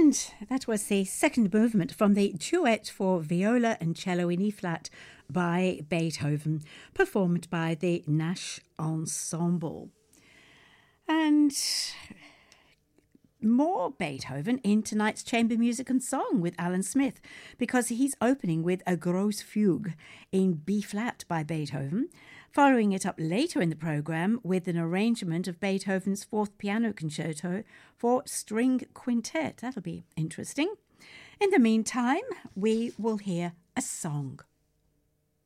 And that was the second movement from the Duet for Viola and Cello in E-flat by Beethoven, performed by the Nash Ensemble. And more Beethoven in tonight's Chamber Music and Song with Alan Smith, because he's opening with a Grosse Fugue in B-flat by Beethoven, following it up later in the programme with an arrangement of Beethoven's Fourth Piano Concerto for String Quintet. That'll be interesting. In the meantime, we will hear a song.